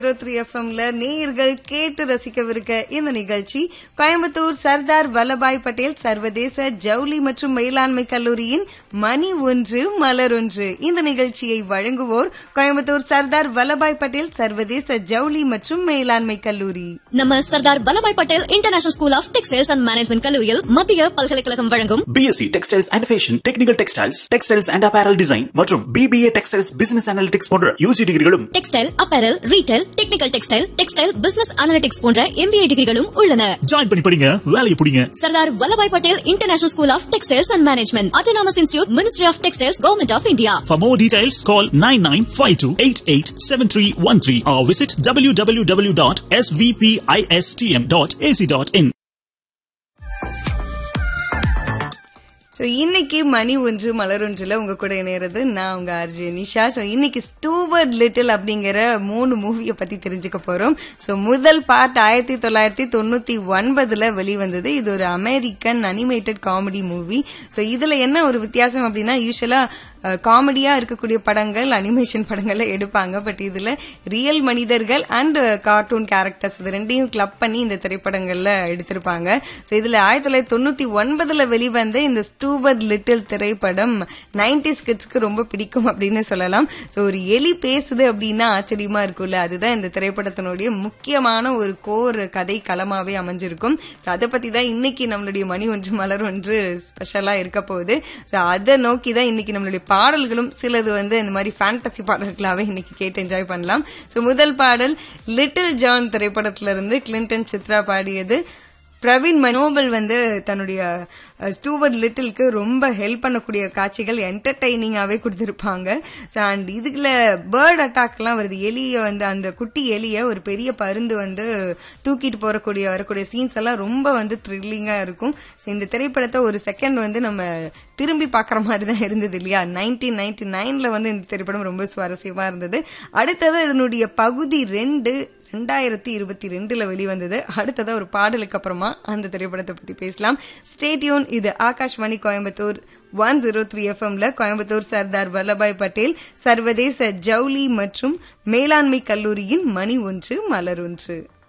03 எஃப்எம்ல நேயர்கள் கேட்டு ரசிக்கவிருக்க இந்த நிகழ்ச்சி கோயம்புத்தூர் சர்தார் வல்லபாய் பட்டேல் சர்வதேச ஜவுளி மற்றும் மேலாண்மை கல்லூரியின் மணி ஒன்று மலர் ஒன்று. இந்த நிகழ்ச்சியை வழங்குவோர் கோயம்புத்தூர் சர்தார் வல்லபாய் பட்டேல் சர்வதேச ஜவுளி மற்றும் மேலாண்மை கல்லூரி. நம்ம Sardar Vallabhbhai Patel international school of textiles and management கல்லூரியில் மத்திய பல்கலைக்கழகம் வழங்கும் BSc textiles and fashion, technical textiles and apparel design மற்றும் BBA டெக்ஸ்டைல்ஸ் பிசினஸ் அனாலிட்டிக்ஸ் போன்ற UG டிகிரிகளும், textile, apparel, retail, technical textile business analytics போன்ற MBA டிகிரிகளும் உள்ளன. ஜாயின் பண்ணி படிங்க, வேலையை பிடிங்க. Sardar Vallabhbhai Patel international school of textiles and management, autonomous institute, ministry of textiles, government of India. For more details, call 9952887313 or visit www.svpistm.ac.in. So இன்னைக்கு மணி ஒன்று மலர் ஒன்றுல உங்க கூட இணையிறது நான் உங்க ஆர்ஜே நிஷா. ஸோ இன்னைக்கு ஸ்டூவர்ட் லிட்டில் அப்படிங்கிற 3 மூவியை பத்தி தெரிஞ்சுக்க போறோம். ஸோ முதல் பார்ட் 1999 வெளிவந்தது. இது ஒரு American animated comedy movie. So இதுல என்ன ஒரு வித்தியாசம் அப்படின்னா, யூஸ்வலா காமெடியா இருக்கக்கூடிய படங்கள் அனிமேஷன் படங்கள்ல எடுப்பாங்க. பட் இதுல ரியல் மனிதர்கள் அண்ட் கார்ட்டூன் கேரக்டர்ஸ் இது ரெண்டையும் கிளப் பண்ணி இந்த திரைப்படங்கள்ல எடுத்திருப்பாங்க. ஸோ இதுல 1999 வெளிவந்த இந்த ஸ்டூவர்ட் லிட்டில் திரைப்படம் 90s கிட்ஸ்க்கு ரொம்ப பிடிக்கும் அப்படின்னு சொல்லலாம். ஸோ ஒரு எலி பேசுது அப்படின்னா ஆச்சரியமா இருக்கும்ல, அதுதான் இந்த திரைப்படத்தினுடைய முக்கியமான ஒரு கோர் கதை களமாவே அமைஞ்சிருக்கும். ஸோ அதை பத்தி தான் இன்னைக்கு நம்மளுடைய மணி ஒன்று மலர் ஒன்று ஸ்பெஷலா இருக்க போகுது. ஸோ அதை நோக்கி தான் இன்னைக்கு நம்மளுடைய பாடல்களும் சிலது இந்த மாதிரி ஃபேண்டசி பாடல்களாவே இன்னைக்கு கேட்டு என்ஜாய் பண்ணலாம். ஸோ முதல் பாடல் லிட்டில் ஜான் திரைப்படத்திலிருந்து கிளின்டன் சித்ரா பாடியது. பிரவீன் மனோபல் தன்னுடைய ஸ்டூவர்ட் லிட்டிலுக்கு ரொம்ப ஹெல்ப் பண்ணக்கூடிய காட்சிகள் என்டர்டைனிங்காவே கொடுத்திருப்பாங்க. அண்ட் இதுல பேர்ட் அட்டாக்லாம் வருது. எலிய அந்த குட்டி எலிய ஒரு பெரிய பருந்து தூக்கிட்டு வரக்கூடிய சீன்ஸ் எல்லாம் ரொம்ப த்ரில்லிங்கா இருக்கும். இந்த திரைப்படத்தை ஒரு செகண்ட் நம்ம திரும்பி பாக்குற மாதிரி தான் இருந்தது இல்லையா. 1999 இந்த திரைப்படம் ரொம்ப சுவாரஸ்யமா இருந்தது. அடுத்தது இதனுடைய பகுதி 2 2022 வெளிவந்தது. அடுத்ததா ஒரு பாடலுக்கு அப்புறமா அந்த திரைப்படத்தை பத்தி பேசலாம். Stay tune. இது ஆகாஷ்வாணி கோயம்புத்தூர் 103 எஃப்எம்ல கோயம்புத்தூர் சர்தார் வல்லபாய் பட்டேல் சர்வதேச ஜவுளி மற்றும் மேலாண்மை கல்லூரியின் மணி ஒன்று மலர் ஒன்று.